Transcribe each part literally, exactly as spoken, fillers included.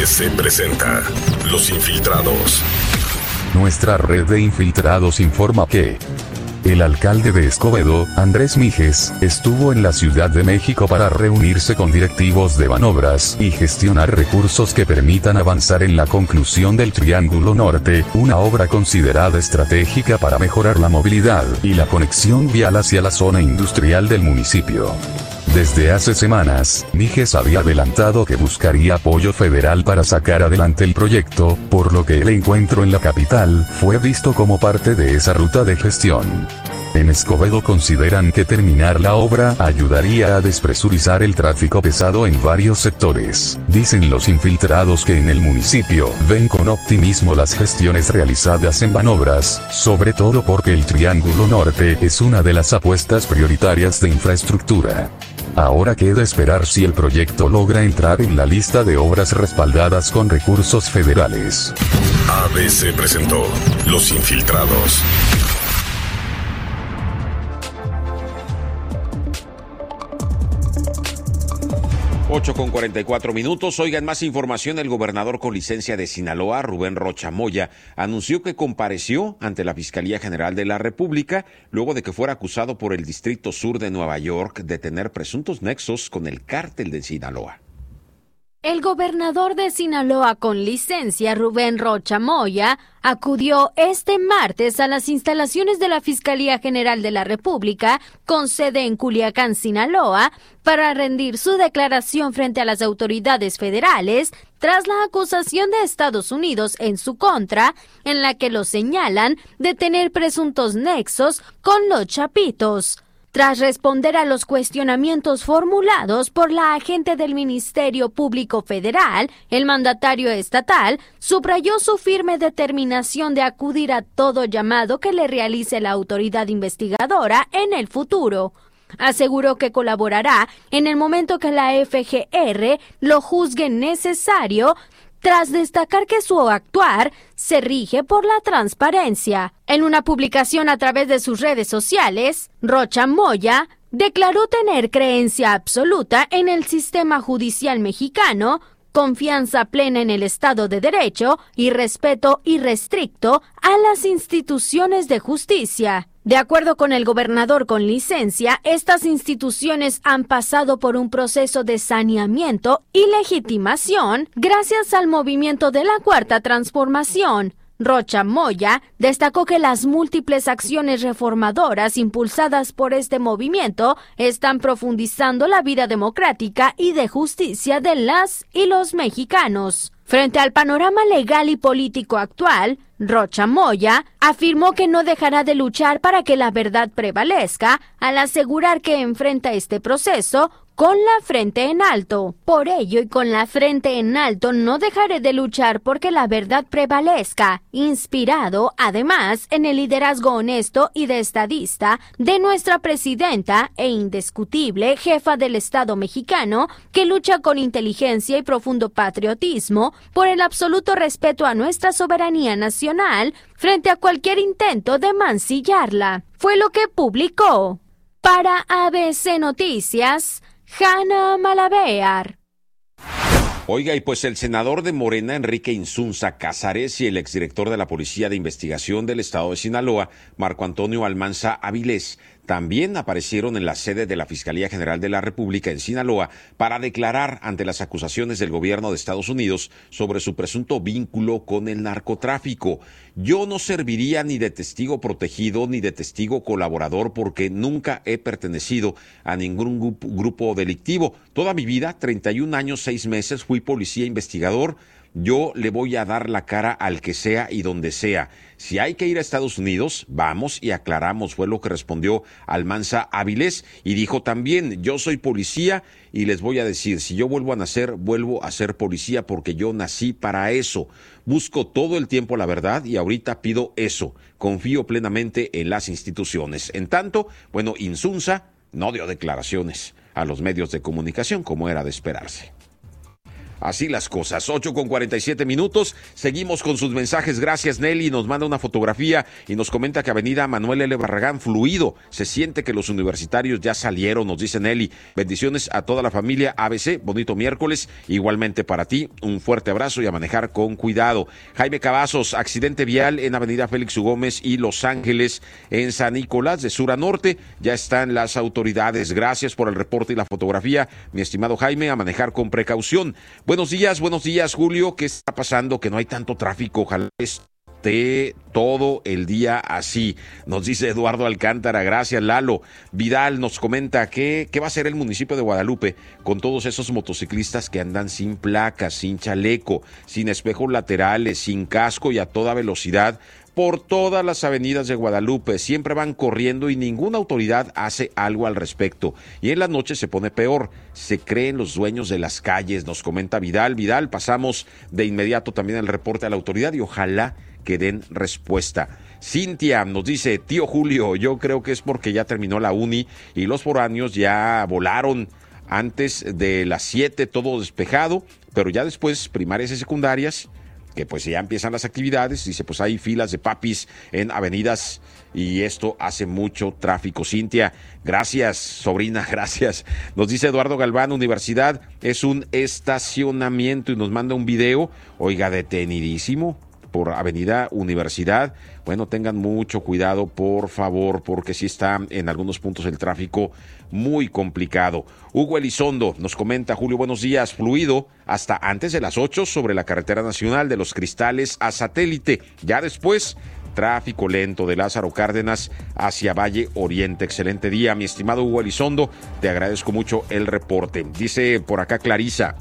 B C presenta Los Infiltrados. Nuestra red de infiltrados informa que el alcalde de Escobedo, Andrés Mijes, estuvo en la Ciudad de México para reunirse con directivos de Banobras y gestionar recursos que permitan avanzar en la conclusión del Triángulo Norte, una obra considerada estratégica para mejorar la movilidad y la conexión vial hacia la zona industrial del municipio. Desde hace semanas, Mijes había adelantado que buscaría apoyo federal para sacar adelante el proyecto, por lo que el encuentro en la capital fue visto como parte de esa ruta de gestión. En Escobedo consideran que terminar la obra ayudaría a despresurizar el tráfico pesado en varios sectores. Dicen los infiltrados que en el municipio ven con optimismo las gestiones realizadas en Banobras, sobre todo porque el Triángulo Norte es una de las apuestas prioritarias de infraestructura. Ahora queda esperar si el proyecto logra entrar en la lista de obras respaldadas con recursos federales. A B C presentó Los Infiltrados. ocho con cuarenta y cuatro minutos. Oigan, más información. El gobernador con licencia de Sinaloa, Rubén Rocha Moya, anunció que compareció ante la Fiscalía General de la República luego de que fuera acusado por el Distrito Sur de Nueva York de tener presuntos nexos con el cártel de Sinaloa. El gobernador de Sinaloa con licencia, Rubén Rocha Moya, acudió este martes a las instalaciones de la Fiscalía General de la República, con sede en Culiacán, Sinaloa, para rendir su declaración frente a las autoridades federales tras la acusación de Estados Unidos en su contra, en la que lo señalan de tener presuntos nexos con los Chapitos. Tras responder a los cuestionamientos formulados por la agente del Ministerio Público Federal, el mandatario estatal subrayó su firme determinación de acudir a todo llamado que le realice la autoridad investigadora en el futuro. Aseguró que colaborará en el momento que la F G R lo juzgue necesario, tras destacar que su actuar se rige por la transparencia. En una publicación a través de sus redes sociales, Rocha Moya declaró tener creencia absoluta en el sistema judicial mexicano, confianza plena en el Estado de Derecho y respeto irrestricto a las instituciones de justicia. De acuerdo con el gobernador con licencia, estas instituciones han pasado por un proceso de saneamiento y legitimación gracias al movimiento de la Cuarta Transformación. Rocha Moya destacó que las múltiples acciones reformadoras impulsadas por este movimiento están profundizando la vida democrática y de justicia de las y los mexicanos. Frente al panorama legal y político actual, Rocha Moya afirmó que no dejará de luchar para que la verdad prevalezca, al asegurar que enfrenta este proceso con la frente en alto. Por ello y con la frente en alto no dejaré de luchar porque la verdad prevalezca, inspirado además en el liderazgo honesto y de estadista de nuestra presidenta e indiscutible jefa del Estado mexicano, que lucha con inteligencia y profundo patriotismo por el absoluto respeto a nuestra soberanía nacional frente a cualquier intento de mancillarla. Fue lo que publicó. Para A B C Noticias, Hanna Malavear. Oiga, y pues el senador de Morena, Enrique Insunza Casares, y el exdirector de la Policía de Investigación del Estado de Sinaloa, Marco Antonio Almanza Avilés, también aparecieron en la sede de la Fiscalía General de la República en Sinaloa para declarar ante las acusaciones del gobierno de Estados Unidos sobre su presunto vínculo con el narcotráfico. Yo no serviría ni de testigo protegido ni de testigo colaborador porque nunca he pertenecido a ningún grupo, grupo delictivo. Toda mi vida, treinta y un años, seis meses, fui policía investigador. Yo le voy a dar la cara al que sea y donde sea. Si hay que ir a Estados Unidos, vamos y aclaramos, fue lo que respondió Almanza Avilés. Y dijo también, yo soy policía y les voy a decir, si yo vuelvo a nacer, vuelvo a ser policía porque yo nací para eso. Busco todo el tiempo la verdad y ahorita pido eso. Confío plenamente en las instituciones. En tanto, bueno, Insunza no dio declaraciones a los medios de comunicación como era de esperarse. Así las cosas. ocho con cuarenta y siete minutos. Seguimos con sus mensajes. Gracias, Nelly. Nos manda una fotografía y nos comenta que Avenida Manuel L. Barragán, fluido. Se siente que los universitarios ya salieron, nos dice Nelly. Bendiciones a toda la familia A B C. Bonito miércoles. Igualmente para ti. Un fuerte abrazo y a manejar con cuidado. Jaime Cavazos, accidente vial en Avenida Félix U. Gómez y Los Ángeles en San Nicolás de sur a norte. Ya están las autoridades. Gracias por el reporte y la fotografía, mi estimado Jaime. A manejar con precaución. Buenos días, buenos días, Julio. ¿Qué está pasando? Que no hay tanto tráfico. Ojalá esté todo el día así. Nos dice Eduardo Alcántara. Gracias, Lalo. Vidal nos comenta que qué va a hacer el municipio de Guadalupe con todos esos motociclistas que andan sin placas, sin chaleco, sin espejos laterales, sin casco y a toda velocidad por todas las avenidas de Guadalupe. Siempre van corriendo y ninguna autoridad hace algo al respecto. Y en la noche se pone peor. Se creen los dueños de las calles, nos comenta Vidal. Vidal, pasamos de inmediato también el reporte a la autoridad y ojalá que den respuesta. Cintia nos dice, tío Julio, yo creo que es porque ya terminó la uni y los foráneos ya volaron antes de las siete, todo despejado, pero ya después primarias y secundarias, que pues ya empiezan las actividades, dice, pues hay filas de papis en avenidas y esto hace mucho tráfico. Cintia, gracias, sobrina, gracias. Nos dice Eduardo Galván, Universidad es un estacionamiento y nos manda un video, oiga, detenidísimo por Avenida Universidad. Bueno, tengan mucho cuidado, por favor, porque sí está en algunos puntos el tráfico muy complicado. Hugo Elizondo nos comenta, Julio, buenos días, fluido hasta antes de las ocho sobre la carretera nacional de Los Cristales a Satélite. Ya después, tráfico lento de Lázaro Cárdenas hacia Valle Oriente. Excelente día, mi estimado Hugo Elizondo, te agradezco mucho el reporte. Dice por acá Clarisa,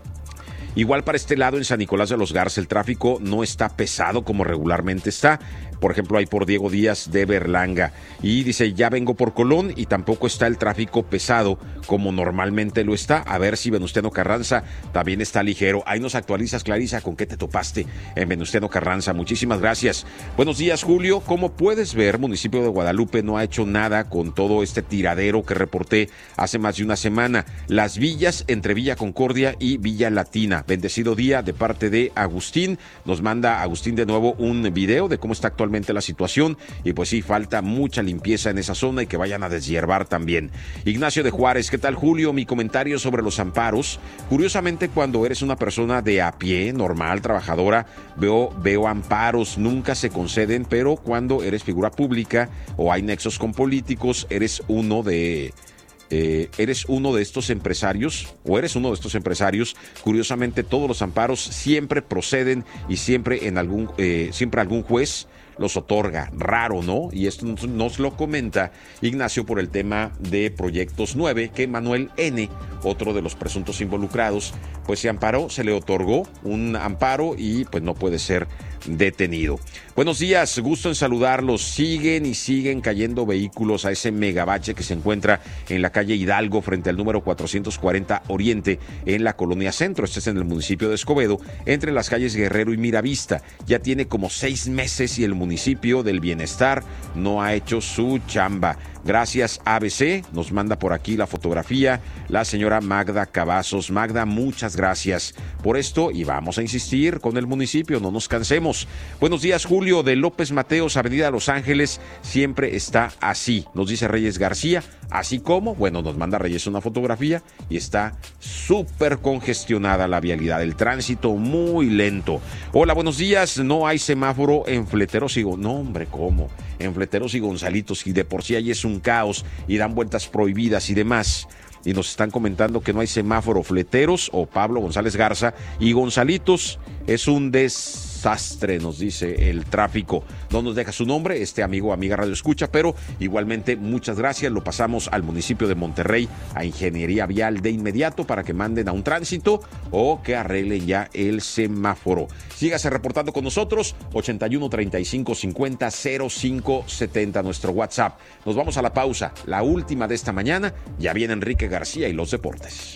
igual para este lado en San Nicolás de los Garza el tráfico no está pesado como regularmente está. Por ejemplo, hay por Diego Díaz de Berlanga. Y dice, ya vengo por Colón y tampoco está el tráfico pesado como normalmente lo está. A ver si Venustiano Carranza también está ligero. Ahí nos actualizas, Clarisa, con qué te topaste en Venustiano Carranza. Muchísimas gracias. Buenos días, Julio. Como puedes ver, municipio de Guadalupe no ha hecho nada con todo este tiradero que reporté hace más de una semana. Las villas entre Villa Concordia y Villa Latina. Bendecido día de parte de Agustín. Nos manda Agustín de nuevo un video de cómo está actualmente la situación y pues sí, falta mucha limpieza en esa zona y que vayan a deshiervar también. Ignacio de Juárez, ¿qué tal, Julio? Mi comentario sobre los amparos. Curiosamente, cuando eres una persona de a pie, normal, trabajadora, veo, veo amparos, nunca se conceden, pero cuando eres figura pública o hay nexos con políticos, eres uno de... Eh, eres uno de estos empresarios o eres uno de estos empresarios, curiosamente todos los amparos siempre proceden y siempre en algún eh, siempre algún juez los otorga. Raro, ¿no? Y esto nos lo comenta Ignacio por el tema de Proyectos nueve, que Manuel N., otro de los presuntos involucrados, pues se amparó, se le otorgó un amparo y pues no puede ser detenido. Buenos días, gusto en saludarlos. Siguen y siguen cayendo vehículos a ese megabache que se encuentra en la calle Hidalgo frente al número cuatrocientos cuarenta Oriente en la colonia Centro. Este es en el municipio de Escobedo, entre las calles Guerrero y Miravista. Ya tiene como seis meses y el municipio del Bienestar no ha hecho su chamba. Gracias, A B C. Nos manda por aquí la fotografía la señora Magda Cavazos. Magda, muchas gracias por esto y vamos a insistir con el municipio, no nos cansemos. Buenos días, Julio, de López Mateos, Avenida Los Ángeles, siempre está así, nos dice Reyes García, así como, bueno, nos manda Reyes una fotografía y está súper congestionada la vialidad, el tránsito muy lento. Hola, buenos días, no hay semáforo en Fleteros y... No, hombre, ¿cómo? En Fleteros y Gonzalitos, y de por sí ahí es un caos y dan vueltas prohibidas y demás. Y nos están comentando que no hay semáforo. Fleteros o Pablo González Garza y Gonzalitos es un desastre, nos dice el tráfico. No nos deja su nombre, este amigo o amiga Radio Escucha, pero igualmente muchas gracias. Lo pasamos al municipio de Monterrey, a Ingeniería Vial de inmediato para que manden a un tránsito o que arreglen ya el semáforo. Sígase reportando con nosotros, ochenta y uno, treinta y cinco, cincuenta, cero cinco setenta, nuestro WhatsApp. Nos vamos a la pausa, la última de esta mañana. Ya viene Enrique García y los deportes.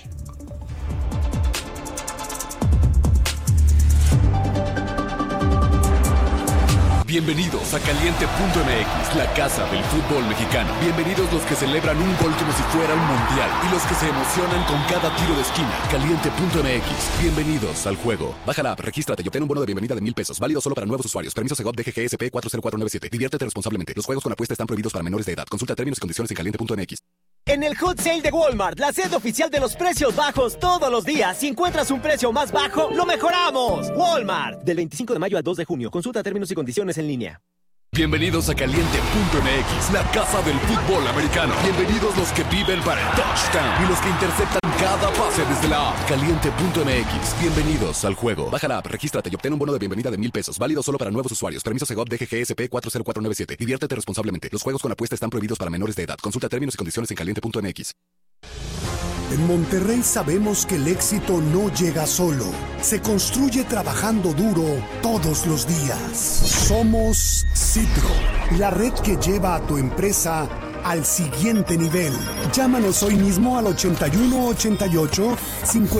Bienvenidos a Caliente punto M X, la casa del fútbol mexicano. Bienvenidos los que celebran un gol como si fuera un mundial y los que se emocionan con cada tiro de esquina. Caliente punto M X, bienvenidos al juego. Baja la app, regístrate y obtén un bono de bienvenida de mil pesos, válido solo para nuevos usuarios. Permiso Segov D G G S P cuatro cero cuatro nueve siete. Diviértete responsablemente. Los juegos con apuesta están prohibidos para menores de edad. Consulta términos y condiciones en caliente punto M X. En el Hot Sale de Walmart, la sede oficial de los precios bajos todos los días. Si encuentras un precio más bajo, ¡lo mejoramos! Walmart. Del veinticinco de mayo al dos de junio. Consulta términos y condiciones en línea. Bienvenidos a Caliente punto M X, la casa del fútbol americano. Bienvenidos los que viven para el touchdown y los que interceptan cada pase desde la app. Caliente punto M X, bienvenidos al juego. Baja la app, regístrate y obtén un bono de bienvenida de mil pesos, válido solo para nuevos usuarios. Permiso Segov D G G S P cuatro cero cuatro nueve siete. Diviértete responsablemente. Los juegos con apuesta están prohibidos para menores de edad. Consulta términos y condiciones en caliente punto M X. En Monterrey sabemos que el éxito no llega solo, se construye trabajando duro todos los días. Somos Citro, la red que lleva a tu empresa al siguiente nivel. Llámanos hoy mismo al ochenta y uno ochenta y ocho cincuenta